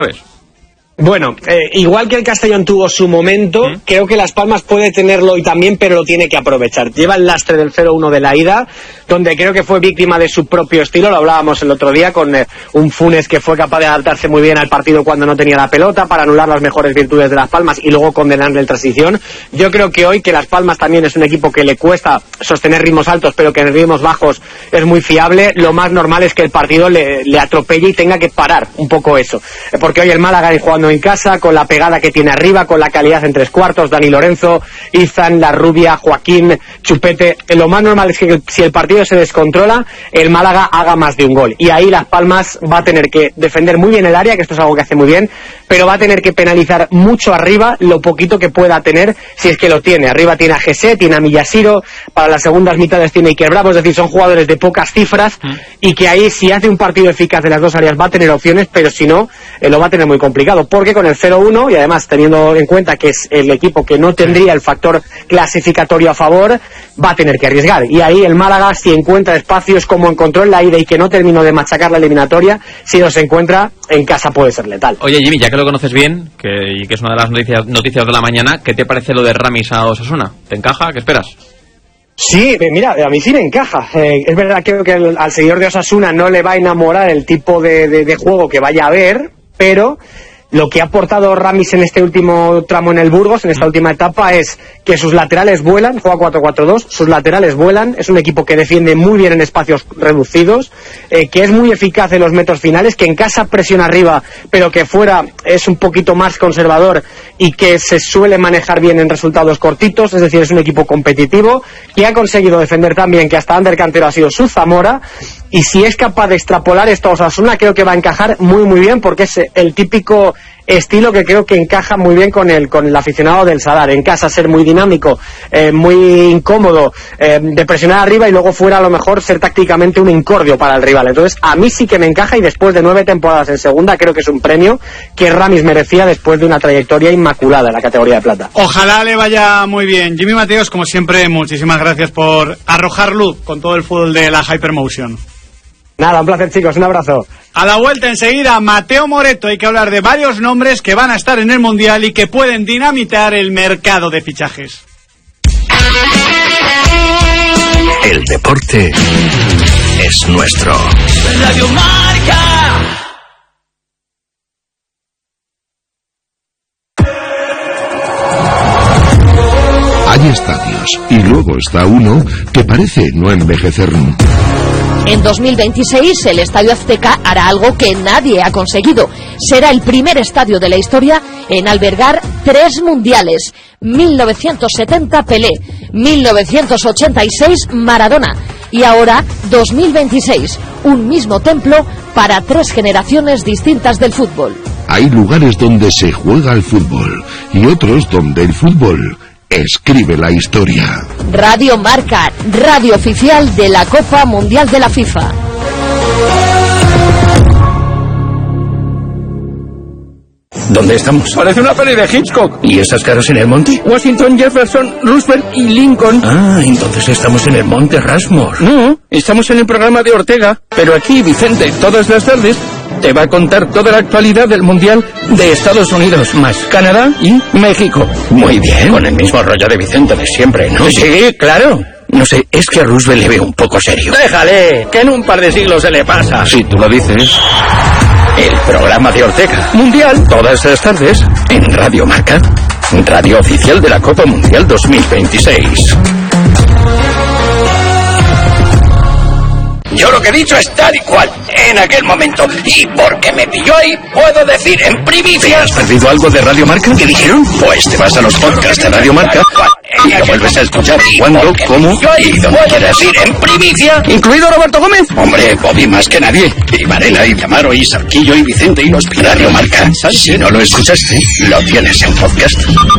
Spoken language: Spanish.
Bueno, igual que el Castellón tuvo su momento, creo que Las Palmas puede tenerlo hoy también, pero lo tiene que aprovechar. Lleva el lastre del 0-1 de la ida, donde creo que fue víctima de su propio estilo, lo hablábamos el otro día, con un Funes que fue capaz de adaptarse muy bien al partido cuando no tenía la pelota, para anular las mejores virtudes de Las Palmas y luego condenarle en transición. Yo creo que hoy, que Las Palmas también es un equipo que le cuesta sostener ritmos altos, pero que en ritmos bajos es muy fiable, lo más normal es que el partido le atropelle y tenga que parar un poco eso. Porque hoy el Málaga jugando en casa, con la pegada que tiene arriba, con la calidad en tres cuartos, Dani Lorenzo, Izan, La Rubia, Joaquín, Chupete, lo más normal es que si el partido se descontrola, el Málaga haga más de un gol, y ahí Las Palmas va a tener que defender muy bien el área, que esto es algo que hace muy bien, pero va a tener que penalizar mucho arriba lo poquito que pueda tener, si es que lo tiene. Arriba tiene a Jesse, tiene a Millasiro, para las segundas mitades tiene a Iker Bravo, es decir, son jugadores de pocas cifras, y que ahí, si hace un partido eficaz de las dos áreas, va a tener opciones, pero si no, lo va a tener muy complicado, porque con el 0-1, y además teniendo en cuenta que es el equipo que no tendría el factor clasificatorio a favor, va a tener que arriesgar, y ahí el Málaga, si encuentra espacios como encontró en la ida y que no terminó de machacar la eliminatoria, si los encuentra en casa puede ser letal. Oye, Jimmy, ya que lo conoces bien, y que es una de las noticias de la mañana, ¿qué te parece lo de Ramis a Osasuna? ¿Te encaja? ¿Qué esperas? Sí, mira, a mí sí me encaja. Es verdad, creo que al seguidor de Osasuna no le va a enamorar el tipo de juego que vaya a ver, pero lo que ha aportado Ramis en este último tramo en el Burgos, en esta última etapa, es que sus laterales vuelan, juega 4-4-2, sus laterales vuelan, es un equipo que defiende muy bien en espacios reducidos, que es muy eficaz en los metros finales, que en casa presiona arriba, pero que fuera es un poquito más conservador y que se suele manejar bien en resultados cortitos, es decir, es un equipo competitivo, que ha conseguido defender también, que hasta Ander Cantero ha sido su Zamora, y si es capaz de extrapolar esto a Osasuna, creo que va a encajar muy muy bien, porque es el típico estilo que creo que encaja muy bien con el aficionado del Sadar. En casa ser muy dinámico, muy incómodo, de presionar arriba, y luego fuera a lo mejor ser tácticamente un incordio para el rival. Entonces a mí sí que me encaja, y después de 9 temporadas en segunda creo que es un premio que Ramis merecía después de una trayectoria inmaculada en la categoría de plata. Ojalá le vaya muy bien. Jimmy Mateos, como siempre, muchísimas gracias por arrojar luz con todo el fútbol de la Hypermotion. Nada, un placer, chicos, un abrazo. A la vuelta enseguida, Mateo Moreto. Hay que hablar de varios nombres que van a estar en el Mundial y que pueden dinamitar el mercado de fichajes. El deporte es nuestro. Radio Marca. Hay estadios, y luego está uno que parece no envejecer nunca. En 2026 el Estadio Azteca hará algo que nadie ha conseguido. Será el primer estadio de la historia en albergar 3 mundiales. 1970 Pelé, 1986 Maradona y ahora 2026, un mismo templo para 3 generaciones distintas del fútbol. Hay lugares donde se juega al fútbol y otros donde el fútbol escribe la historia. Radio Marca, radio oficial de la Copa Mundial de la FIFA. ¿Dónde estamos? Parece una peli de Hitchcock. ¿Y esas caras en el monte? Washington, Jefferson, Roosevelt y Lincoln. Ah, entonces estamos en el monte Rushmore. No, estamos en el programa de Ortega. Pero aquí, Vicente, todas las tardes te va a contar toda la actualidad del Mundial de Estados Unidos, más Canadá y México. Muy bien, con el mismo rollo de Vicente de siempre, ¿no? Sí, claro. No sé, es que a Roosevelt le veo un poco serio. Déjale, que en un par de siglos se le pasa. Si tú lo dices. El programa de Ortega. Mundial, todas las tardes, en Radio Marca, radio oficial de la Copa Mundial 2026. Yo lo que he dicho es tal y cual, en aquel momento. Y porque me pilló ahí, puedo decir en primicia. ¿Has perdido algo de Radio Marca? ¿Qué dijeron? Pues te vas a los podcasts de Radio Marca y lo vuelves a escuchar cuando, cómo y donde quieras ir en primicia. ¿Incluido Roberto Gómez? Hombre, Bobby más que nadie. Y Varela, y Tamaro, y Sarquillo, y Vicente, y los Radio Marca. Si no lo escuchaste, lo tienes en podcast.